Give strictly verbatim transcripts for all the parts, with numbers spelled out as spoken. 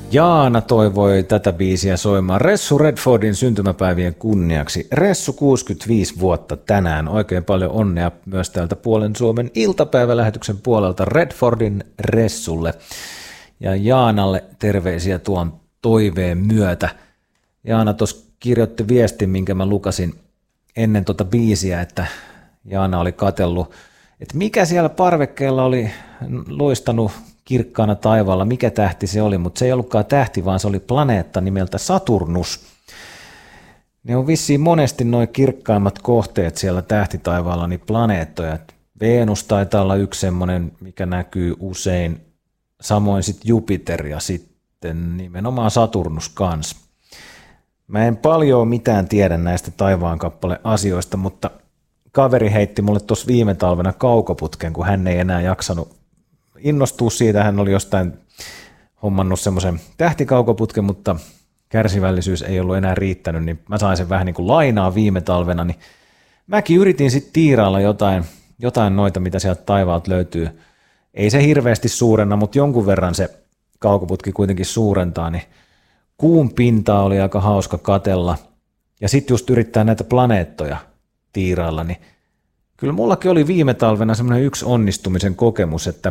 Jaana toivoi tätä biisiä soimaan Ressu Redfordin syntymäpäivien kunniaksi. Ressu kuusikymmentäviisi vuotta tänään. Oikein paljon onnea myös täältä Puolen Suomen iltapäivälähetyksen puolelta Redfordin Ressulle. Ja Jaanalle terveisiä tuon toiveen myötä. Jaana tuossa kirjoitti viestin, minkä mä lukasin ennen tuota biisiä, että Jaana oli katsellut, että mikä siellä parvekkeella oli loistanut kirkkaana taivaalla, mikä tähti se oli, mutta se ei ollutkaan tähti, vaan se oli planeetta nimeltä Saturnus. Ne on vissiin monesti noin kirkkaimmat kohteet siellä tähtitaivaalla, niin planeettoja. Venus taitaa olla yksi semmoinen, mikä näkyy usein, samoin sitten Jupiter ja sitten nimenomaan Saturnus kanssa. Mä en paljon mitään tiedä näistä taivaankappale asioista, mutta kaveri heitti mulle tuossa viime talvena kaukoputken, kun hän ei enää jaksanut innostua siitä. Hän oli jostain hommannut semmoisen tähtikaukoputken, mutta kärsivällisyys ei ollut enää riittänyt, niin mä sain sen vähän niin kuin lainaa viime talvena, niin mäkin yritin sitten tiirailla jotain, jotain noita, mitä sieltä taivaalta löytyy. Ei se hirveästi suurenna, mutta jonkun verran se kaukoputki kuitenkin suurentaa, niin kuun pintaa oli aika hauska katella, ja sitten just yrittää näitä planeettoja tiirailla, niin kyllä mullakin oli viime talvena semmoinen yksi onnistumisen kokemus, että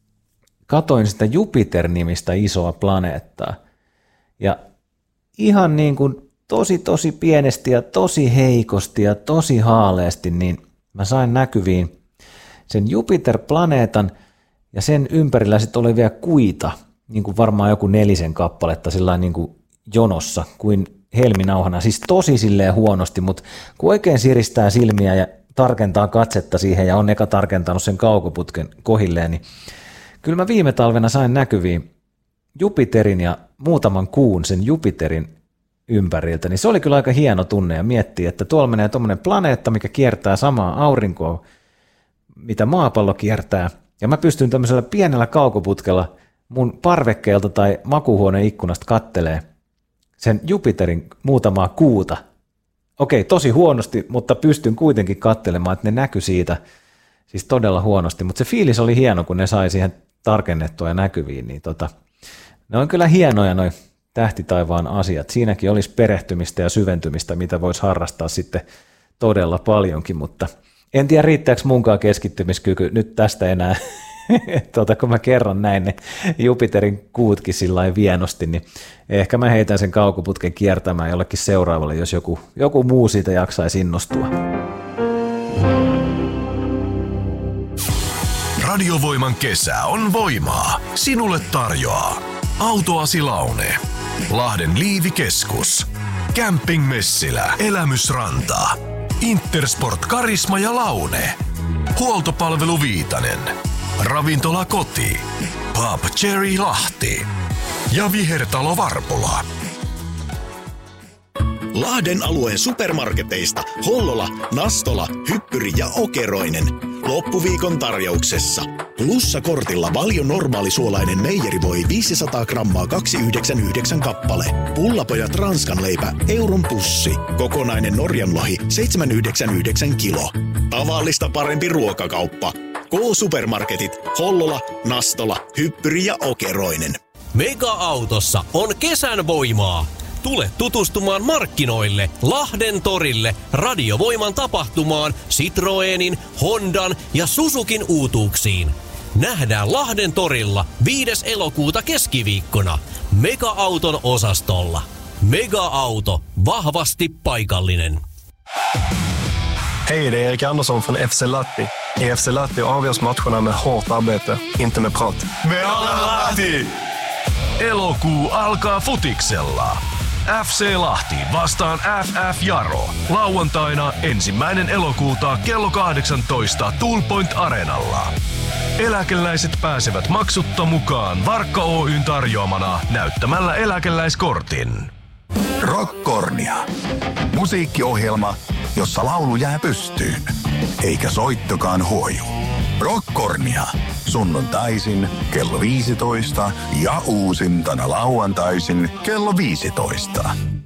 katoin sitä Jupiter-nimistä isoa planeettaa, ja ihan niin kuin tosi tosi pienesti ja tosi heikosti ja tosi haaleasti, niin mä sain näkyviin sen Jupiter-planeetan, ja sen ympärillä sitten oli vielä kuita, niin kuin varmaan joku nelisen kappaletta sillain niin kuin jonossa kuin helminauhana, siis tosi silleen huonosti, mutta kun oikein siristää silmiä ja tarkentaa katsetta siihen ja on eka tarkentanut sen kaukoputken kohilleen, niin kyllä mä viime talvena sain näkyviin Jupiterin ja muutaman kuun sen Jupiterin ympäriltä, niin se oli kyllä aika hieno tunne ja miettii, että tuolla menee tuommoinen planeetta, mikä kiertää samaa aurinkoa, mitä maapallo kiertää, ja mä pystyn tämmöisellä pienellä kaukoputkella mun parvekkeelta tai makuuhuoneen ikkunasta kattelee sen Jupiterin muutamaa kuuta. Okei, tosi huonosti, mutta pystyn kuitenkin katselemaan, että ne näkyi siitä siis todella huonosti, mutta se fiilis oli hieno, kun ne sai siihen tarkennettua ja näkyviin, niin tota, ne on kyllä hienoja noi tähtitaivaan asiat. Siinäkin olisi perehtymistä ja syventymistä, mitä voisi harrastaa sitten todella paljonkin, mutta en tiedä riittääkö munkaan keskittymiskyky nyt tästä enää. Tuota, kun mä kerron näin ne Jupiterin kuutkin sillain vienosti, niin ehkä mä heitän sen kaukoputken kiertämään jollekin seuraavalle, jos joku, joku muu siitä jaksaisi innostua. Radiovoiman kesä on voimaa. Sinulle tarjoaa Autoasi Laune, Lahden Liivikeskus, Camping Messilä, Elämysrantaa, Intersport Karisma ja Laune, Huoltopalvelu Viitanen, Ravintola Koti, Pub Cherry Lahti ja Vihertalo Varpola. Lahden alueen supermarketeista Hollola, Nastola, Hyppyri ja Okeroinen. Loppuviikon tarjouksessa. Plussakortilla Valion normaalisuolainen meijerivoi viisisataa grammaa kaksi pilkku yhdeksänkymmentäyhdeksän kappale. Pullapojat Ranskan leipä euron pussi. Kokonainen Norjanlohi seitsemän pilkku yhdeksänkymmentäyhdeksän kilo. Tavallista parempi ruokakauppa. K-supermarketit Hollola, Nastola, Hyppyri ja Okeroinen. Mega-autossa on kesän voimaa. Tule tutustumaan markkinoille, Lahden torille, Radiovoiman tapahtumaan, Citroenin, Hondan ja Suzukin uutuuksiin. Nähdään Lahden torilla viides elokuuta keskiviikkona Mega-auton osastolla. Mega-auto, vahvasti paikallinen. Hej, det är Erik Andersson från F C Lahti. I F C Lahti avgörs matcherna med hårt arbete, inte med prat. Me ollaan Lahti! Elokuu alkaa futiksella. F C Lahti vastaan F F Jaro. Lauantaina ensimmäinen elokuuta kello kahdeksantoista Tool Point Areenalla. Eläkeläiset pääsevät maksutta mukaan Varkka Oyn tarjoamana näyttämällä eläkeläiskortin. Rockkornia. Musiikkiohjelma, jossa laulu jää pystyyn, eikä soittokaan huoju. Rockkornia. Sunnuntaisin kello viisitoista ja uusintana lauantaisin kello viisitoista.